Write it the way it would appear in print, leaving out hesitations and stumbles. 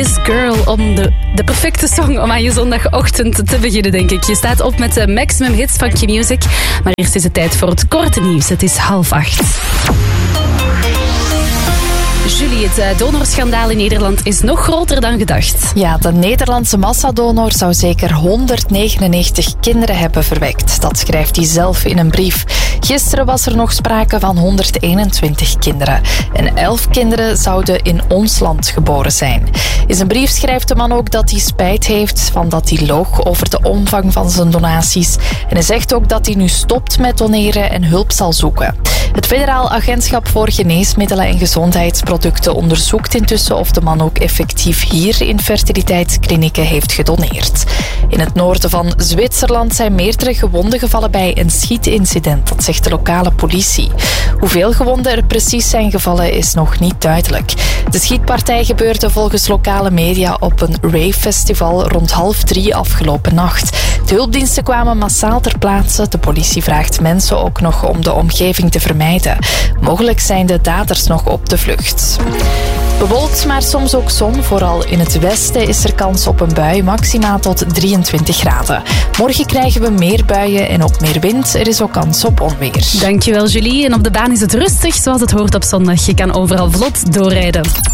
This Girl, om de perfecte song om aan je zondagochtend te beginnen, denk ik. Je staat op met de maximum hits van Q-Music. Maar eerst is het tijd voor het korte nieuws. Het is 7:30. Julie, het donorschandaal in Nederland is nog groter dan gedacht. Ja, de Nederlandse massadonor zou zeker 199 kinderen hebben verwekt. Dat schrijft hij zelf in een brief. Gisteren was er nog sprake van 121 kinderen. En 11 kinderen zouden in ons land geboren zijn. In zijn brief schrijft de man ook dat hij spijt heeft van dat hij loog over de omvang van zijn donaties. En hij zegt ook dat hij nu stopt met doneren en hulp zal zoeken. Het Federaal Agentschap voor Geneesmiddelen en Gezondheidsproducten onderzoekt intussen of de man ook effectief hier in fertiliteitsklinieken heeft gedoneerd. In het noorden van Zwitserland zijn meerdere gewonden gevallen bij een schietincident, dat zegt de lokale politie. Hoeveel gewonden er precies zijn gevallen is nog niet duidelijk. De schietpartij gebeurde volgens lokale media op een ravefestival rond 2:30 afgelopen nacht. De hulpdiensten kwamen massaal ter plaatse. De politie vraagt mensen ook nog om de omgeving te vermijden. Mogelijk zijn de daders nog op de vlucht. Bewolkt, maar soms ook zon. Vooral in het westen is er kans op een bui, maximaal tot 23 graden. Morgen krijgen we meer buien en ook meer wind. Er is ook kans op onweer. Dankjewel, Julie. En op de baan is het rustig, zoals het hoort op zondag. Je kan overal vlot doorrijden.